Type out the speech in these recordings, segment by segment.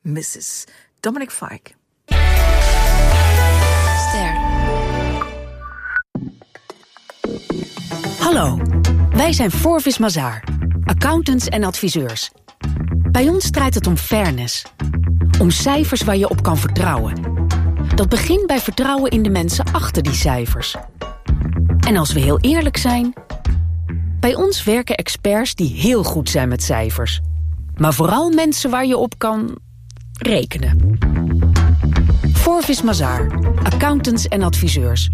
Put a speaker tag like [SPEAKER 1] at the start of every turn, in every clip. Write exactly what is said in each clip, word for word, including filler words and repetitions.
[SPEAKER 1] missus Dominic Fike.
[SPEAKER 2] Ster.
[SPEAKER 3] Hallo, wij zijn Forvis Mazars, accountants en adviseurs. Bij ons draait het om fairness. Om cijfers waar je op kan vertrouwen. Dat begint bij vertrouwen in de mensen achter die cijfers. En als we heel eerlijk zijn, bij ons werken experts die heel goed zijn met cijfers. Maar vooral mensen waar je op kan rekenen. Forvis Mazars, accountants en adviseurs.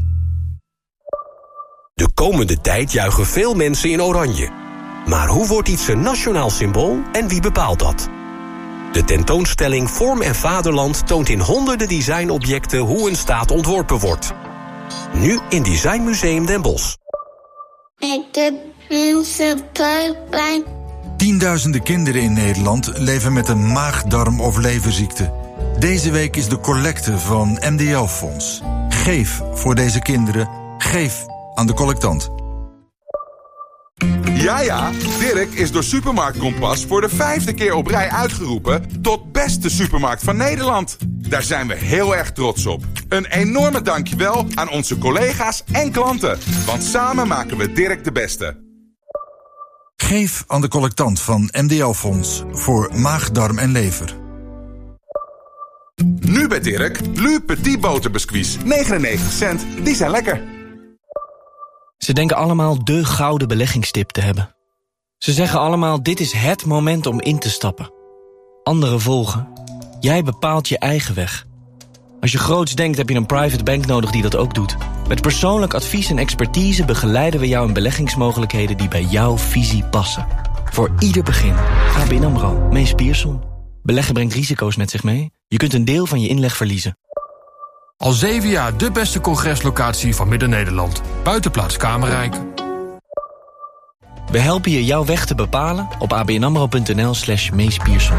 [SPEAKER 4] De komende tijd juichen veel mensen in oranje. Maar hoe wordt iets een nationaal symbool en wie bepaalt dat? De tentoonstelling Vorm en Vaderland toont in honderden designobjecten hoe een staat ontworpen wordt. Nu in Designmuseum Den Bosch.
[SPEAKER 5] Ik heb mensen buikpijn.
[SPEAKER 6] Tienduizenden kinderen in Nederland leven met een maag-darm- of leverziekte. Deze week is de collecte van M D L-fonds. Geef voor deze kinderen. Geef aan de collectant.
[SPEAKER 7] Ja, ja, Dirk is door Supermarkt Kompas voor de vijfde keer op rij uitgeroepen tot beste supermarkt van Nederland. Daar zijn we heel erg trots op. Een enorme dankjewel aan onze collega's en klanten. Want samen maken we Dirk de beste.
[SPEAKER 6] Geef aan de collectant van M D L-fonds voor maag, darm en lever.
[SPEAKER 7] Nu bij Dirk, Lu Petit boterbiscuits, negenennegentig cent. Die zijn lekker.
[SPEAKER 8] Ze denken allemaal de gouden beleggingstip te hebben. Ze zeggen allemaal, dit is het moment om in te stappen. Anderen volgen. Jij bepaalt je eigen weg. Als je groots denkt, heb je een private bank nodig die dat ook doet. Met persoonlijk advies en expertise begeleiden we jou in beleggingsmogelijkheden die bij jouw visie passen. Voor ieder begin. A B N AMRO, Mees Pierson. Beleggen brengt risico's met zich mee. Je kunt een deel van je inleg verliezen.
[SPEAKER 9] Al zeven jaar de beste congreslocatie van Midden-Nederland. Buitenplaats Kamerrijk.
[SPEAKER 8] We helpen je jouw weg te bepalen op abnamro.nl slash Mees Pierson.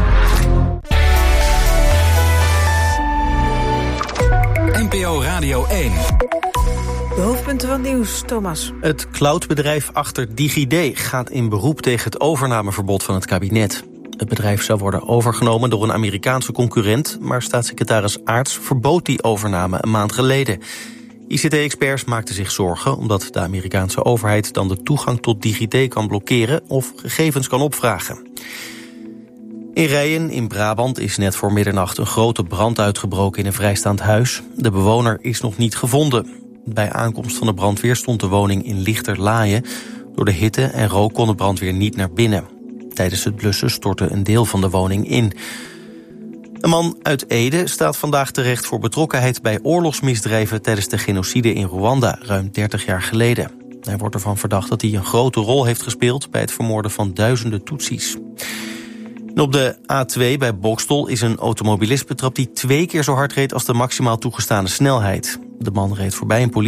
[SPEAKER 10] N P O Radio één.
[SPEAKER 1] De hoofdpunten van het nieuws, Thomas.
[SPEAKER 11] Het cloudbedrijf achter DigiD gaat in beroep tegen het overnameverbod van het kabinet. Het bedrijf zou worden overgenomen door een Amerikaanse concurrent, maar staatssecretaris Aarts verbood die overname een maand geleden. I C T-experts maakten zich zorgen omdat de Amerikaanse overheid dan de toegang tot DigiD kan blokkeren of gegevens kan opvragen. In Rijen in Brabant is net voor middernacht een grote brand uitgebroken in een vrijstaand huis. De bewoner is nog niet gevonden. Bij aankomst van de brandweer stond de woning in Lichterlaaien. Door de hitte en rook kon de brandweer niet naar binnen. Tijdens het blussen stortte een deel van de woning in. Een man uit Ede staat vandaag terecht voor betrokkenheid bij oorlogsmisdrijven tijdens de genocide in Rwanda, ruim dertig jaar geleden. Hij wordt ervan verdacht dat hij een grote rol heeft gespeeld bij het vermoorden van duizenden Tutsis. En op de A twee bij Boxtel is een automobilist betrapt die twee keer zo hard reed als de maximaal toegestane snelheid. De man reed voorbij een politie.